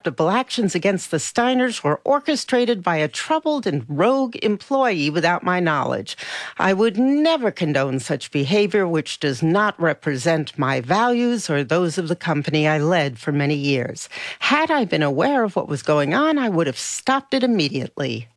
deceptible actions against the Steiners were orchestrated by a troubled and rogue employee without my knowledge. I would never condone such behavior which does not represent my values or those of the company I led for many years. Had I been aware of what was going on, I would have stopped it immediately.